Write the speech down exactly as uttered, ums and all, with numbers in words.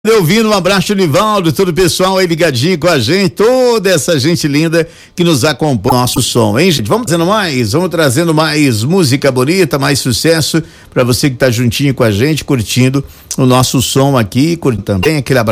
Ouvindo, um abraço, Nivaldo, todo o pessoal aí ligadinho com a gente, toda essa gente linda que nos acompanha o nosso som, hein, gente? Vamos trazendo mais, vamos trazendo mais música bonita, mais sucesso para você que tá juntinho com a gente, curtindo o nosso som aqui, curtindo também aquele abraço.